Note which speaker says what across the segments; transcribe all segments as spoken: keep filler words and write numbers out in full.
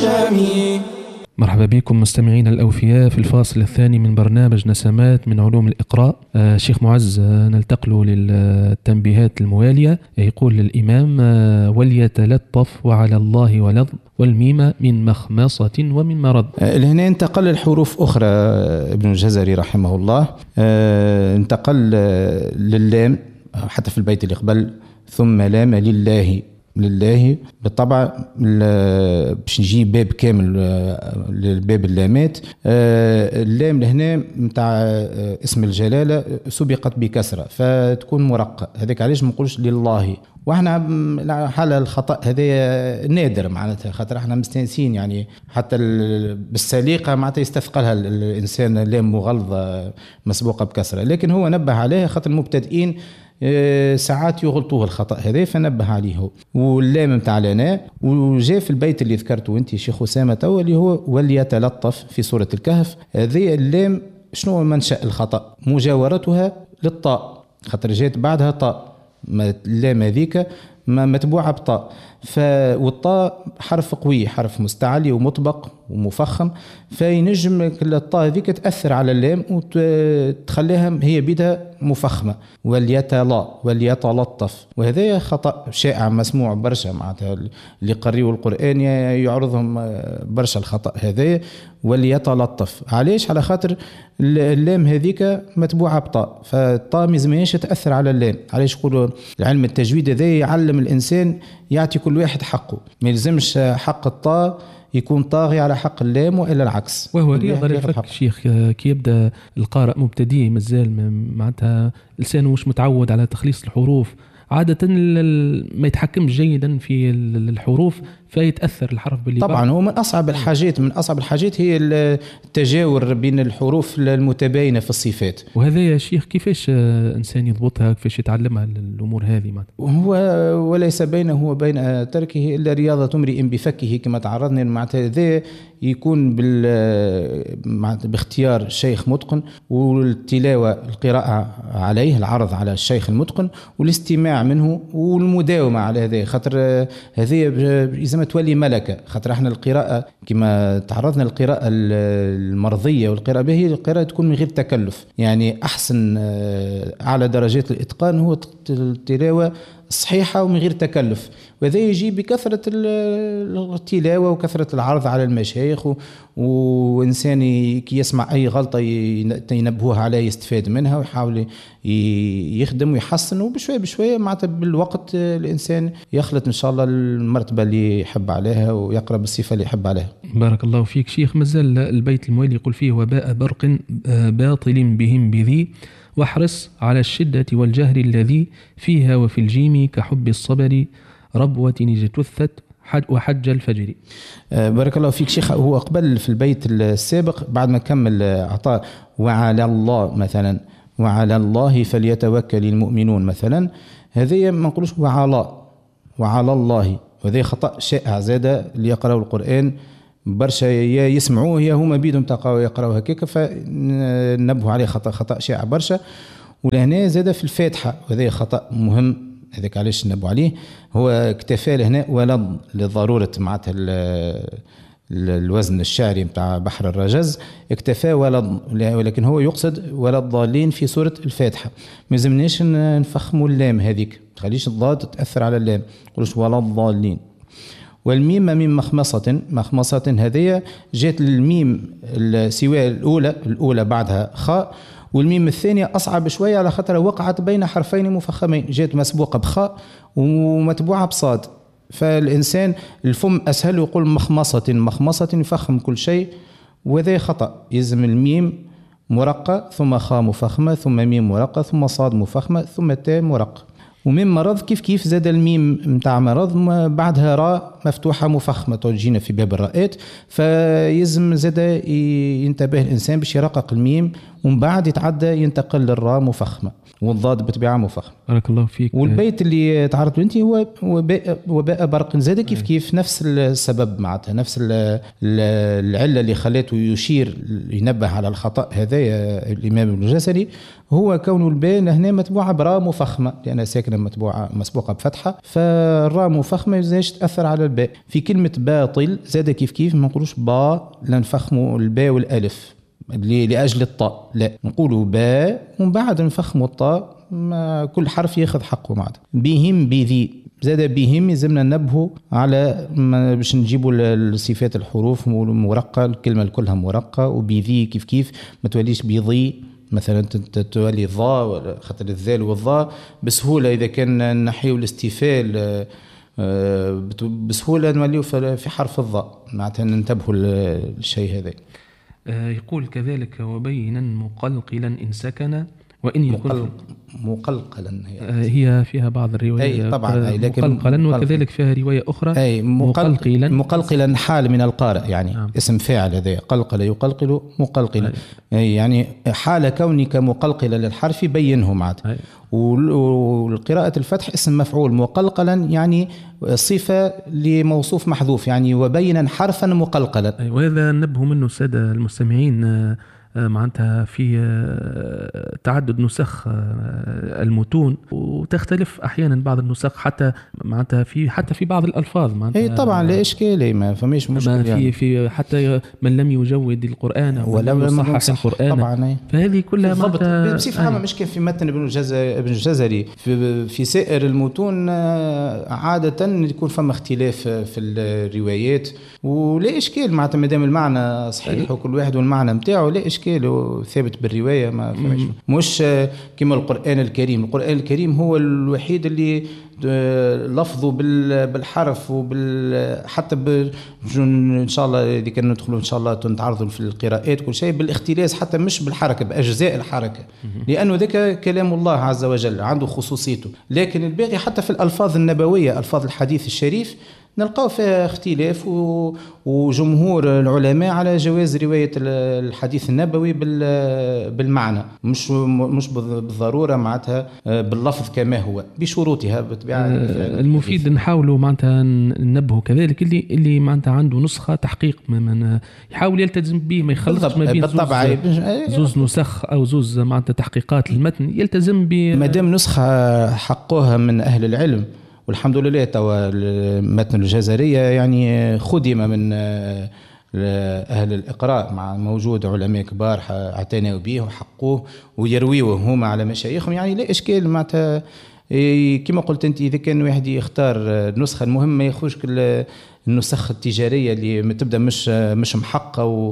Speaker 1: العجم.
Speaker 2: مرحبا بكم مستمعين الأوفياء في الفاصل الثاني من برنامج نسمات من علوم الإقراء. آه شيخ معز، آه نلتقل للتنبيهات الموالية. يقول الإمام: آه وليتلطف وعلى الله ولظ والميم من مخمصة ومن مرض.
Speaker 3: آه هنا انتقل الحروف أخرى ابن الجزري رحمه الله، آه انتقل آه لللام حتى في البيت اللي قبل، ثم لام لله. لله بالطبع باش نجي باب كامل للباب اللامات. اللام لهنا متاع اسم الجلالة سبقت بكسرة فتكون مرقة، هذاك علاش ما نقولش لله. واحنا حال الخطأ هذا نادر معناتها، خاطر احنا مستانسين يعني حتى بالسليقة معناتها يستثقلها الإنسان لام مغلظة مسبوقة بكسرة، لكن هو نبه عليها خاطر المبتدئين ساعات يغلطوه الخطأ هذا فنبه عليه. واللام متاع لنا وجاء في البيت اللي ذكرته انت شيخ أسامة تو اللي هو وليتلطف في سورة الكهف. هذه اللام شنو منشأ الخطأ؟ مجاورتها للطاء، خاطر جات بعدها طاء، اللام هذيك متبوعة بطاء، والطاء حرف قوي، حرف مستعلي ومطبق ومفخم، فينجم الطاء هذيك تأثر على اللام وتخليها هي بدها مفخمة. وليتلا وليتلطف، وهذا خطأ شائع مسموع برشا معناتها اللي قريوا القرآن يعرضهم برشا الخطأ هذا. وليتلطف علاش؟ على خاطر اللام هذيك متبوعة بطاء، فالطاء مزمينش تأثر على اللام. علاش يقولوا العلم التجويد هذا يعلم الإنسان يعطي كل واحد حقه، ما يلزمش حق الطاء يكون طاغي على حق اللام وإلا العكس.
Speaker 2: وهو رياضة للفك شيخ، كي يبدأ القارئ مبتدئ مازال معناتها لسانه مش متعود على تخليص الحروف، عادة ما يتحكم جيدا في الحروف فيتأثر الحرف باللي
Speaker 3: طبعا. هو من أصعب الحاجات من أصعب الحاجات هي التجاور بين الحروف المتباينة في الصفات.
Speaker 2: وهذا يا شيخ كيفاش إنسان يضبطها، كيفاش يتعلمها الأمور هذه؟
Speaker 3: هو وليس بينه وبين تركه إلا رياضة امرئ بفكه كما تعرضنا معناتها. ذا يكون باختيار شيخ متقن، والتلاوة القراءة عليه، العرض على الشيخ المتقن، والاستماع منه والمداومة على هذا، خاطر هذه إذا ما تولي ملكة. خاطر احنا القراءة كما تعرضنا القراءة المرضية والقراءة به، القراءة تكون من غير تكلف، يعني أحسن أعلى درجات الإتقان هو التلاوة صحيحة ومن غير تكلف، وهذا يجي بكثرة التلاوة وكثرة العرض على المشايخ، وإنسان كي يسمع أي غلطة ينبهوها عليه يستفاد منها ويحاول يخدم ويحسن، وبشوية بشوية معناتها بالوقت الإنسان يخلط إن شاء الله المرتبة اللي يحب عليها ويقرب الصفة اللي يحب عليها.
Speaker 2: بارك الله فيك شيخ. مازال البيت الموالي يقول فيه: وباء برق باطل بهم بذي واحرص على الشدة والجهر الذي فيها وفي الجيم كحب الصبر ربوة اجتثت وحج الفجر.
Speaker 3: بارك الله فيك شيخ. هو قبل في البيت السابق بعد ما كمل أعطاه وعلى الله مثلا، وعلى الله فليتوكل المؤمنون مثلا، هذه ما نقولوش وعلى وعلى الله، وهذا خطأ شائع زاد اللي يقرأوا القرآن برشا يا يسمعوه يا هما بيدهم تقاو يقراوا هكاك، فنبهوا عليه خطأ خطأ شائع برشا. ولهنا زاد في الفاتحة وهذا خطأ مهم، هذاك علاش نبهوا عليه. هو اكتفى لهنا ولد لضرورة معناتها الوزن الشعري متاع بحر الرجز، اكتفى ولد، ولكن هو يقصد ولا الضالين في سورة الفاتحة. ما يلزمناش نفخموا اللام هذيك، تخليش الضاد تأثر على اللام، نقولوش ولا الضالين. والميم من مخمصة، مخمصة هذه جات الميم سواء الأولى الأولى بعدها خاء، والميم الثانية أصعب شوية على خاطر وقعت بين حرفين مفخمين، جات مسبوقة بخاء ومتبوعة بصاد، فالإنسان الفم أسهل يقول مخمصة مخمصة يفخم كل شيء، وهذا خطأ. يلزم الميم مرقة ثم خاء مفخمة ثم ميم مرقة ثم صاد مفخمة ثم تاء مرقة. ومن مرض كيف كيف زاد الميم متاع مرض بعدها راء مفتوحة مفخمة تجينا في باب الراءات، فيزم زاد ينتبه الإنسان باش يرقق الميم ومن بعد يتعدى ينتقل للراء مفخمة والضاد بتبعها مفخمة.
Speaker 2: بارك الله فيك.
Speaker 3: والبيت اللي تعرضت انت هو وباء, وباء برق زاد كيف كيف نفس السبب معناتها نفس العلة اللي خلته يشير ينبه على الخطأ هذا الإمام ابن الجزري، هو كون الباء هنا متبوعة براء مفخمة لأنها ساكنة متبوعة مسبوقة بفتحة، فالراء مفخمة يزاش تأثر على الباء. باء. في كلمة باطل زاد كيف كيف ما نقولوش با، لا نفخموا الباء والألف لأجل الطاء، لا نقولوا باء ومن بعد نفخموا الطاء، ما كل حرف ياخذ حقه معنا. بهم بذي زاد بهم يلزمنا ننبهوا على باش نجيبوا الصفات الحروف مرقة، الكلمة كلها مرقة. وبذي كيف كيف ما توليش بضي مثلا تولي ضاء، خاطر الذال والضاء بسهولة إذا كان نحيو الاستفال بسهولة نوليو في حرف الضاء، معناتها ننتبهوا للشيء هذا.
Speaker 2: يقول كذلك وبينا مقلقلا إن سكن وإن يكون
Speaker 3: مقلقلا،
Speaker 2: هي, هي فيها بعض الروايات
Speaker 3: أي طبعا أي، لكن
Speaker 2: مقلقلا وكذلك فيها رواية أخرى
Speaker 3: أي مقلقلا مقلقلا حال من القارئ يعني آه. اسم فاعل هذا قلقل يقلقل مقلقلا أي. أي يعني حال كونك مقلقلا للحرف بينه معناتها. والقراءة الفتح اسم مفعول، مقلقلا يعني صفة لموصوف محذوف، يعني وبينا حرفا مقلقلا.
Speaker 2: أي. وهذا نبه منه السادة المستمعين معناتها في تعدد نسخ المتون، وتختلف احيانا بعض النسخ حتى معناتها في حتى في بعض الالفاظ معناتها.
Speaker 3: اي طبعا لا اشكال، ما فماش مشكله
Speaker 2: في يعني. في حتى من لم يجود القران
Speaker 3: ولا يصحح القران
Speaker 2: طبعا. فهذه كلها
Speaker 3: معناتها بصفه عامه مش كان في متن ابن الجزري ابن الجزري في, في سائر المتون عاده يكون فما اختلاف في الروايات، ولا اشكال معناتها ما دام المعنى صحيح وكل واحد والمعنى نتاعو لا اشكال ثابت بالروايه، ما فماش مش كما القرآن الكريم. القرآن الكريم هو الوحيد اللي لفظه بالحرف وبال حتى ب... ان شاء الله اذا كنا ندخلوا ان شاء الله نتعرضوا في القراءات كل شيء بالاختلاس، حتى مش بالحركه باجزاء الحركه، لانه ذاك كلام الله عز وجل عنده خصوصيته. لكن الباقي حتى في الالفاظ النبويه، الفاظ الحديث الشريف نلقاو فيها اختلاف، وجمهور العلماء على جواز رواية الحديث النبوي بالمعنى، مش مش بالضرورة معناتها باللفظ كما هو، بشروطها بالطبيعة.
Speaker 2: المفيد نحاولوا معناتها ننبهوا كذلك اللي اللي معناتها عنده نسخة تحقيق من يحاول يلتزم به، ما يخلطش ما بين
Speaker 3: بالطبع
Speaker 2: زوز نسخ أو زوز معناتها تحقيقات للمتن، يلتزم ب
Speaker 3: ما دام نسخة حقوها من أهل العلم. والحمد لله توا متن الجزرية يعني خدم من أهل الإقراء، مع موجود علماء كبار اعتنوا به وحقوه ويرويوه هما على مشايخهم، يعني لا إشكال معناتها. كما قلت أنت إذا كان واحد يختار النسخة المهم ما يخوش النسخ التجارية اللي تبدأ مش مش محقة و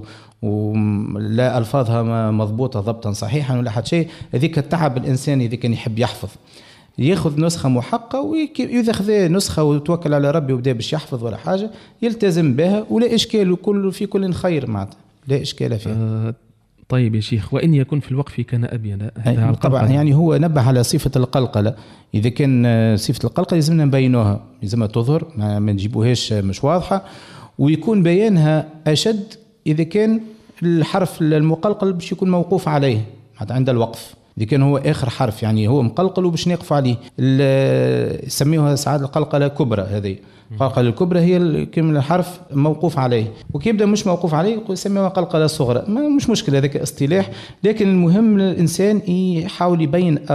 Speaker 3: ولا ألفاظها مضبوطة ضبطا صحيحا ولا حد شيء، هذيك التعب الإنسان إذا كان يحب يحفظ ياخذ نسخة محقة، وإذا خذ نسخة وتوكل على ربي وبدأ باش يحفظ ولا حاجة يلتزم بها ولا إشكال، وكل في كل خير معناتها لا إشكال فيها.
Speaker 2: آه طيب يا شيخ، وإن يكون في الوقف كان أبين
Speaker 3: طبعا يعني هو نبه على صفة القلقلة. إذا كان صفة القلقلة لازمنا نبينوها، لازمها تظهر ما, ما نجيبوهاش مش واضحة، ويكون بيانها أشد إذا كان الحرف المقلقل باش يكون موقوف عليه عند الوقف. إذا كان هو آخر حرف يعني هو مقلقل وباش نقف عليه، يسميوها ساعات القلقلة الكبرى. هذه القلقلة الكبرى هي كم الحرف موقوف عليه، وكيبدأ مش موقوف عليه يسميوها قلقلة صغرى. ما مش مشكلة، هذاك اصطلاح، لكن المهم الإنسان يحاول يبين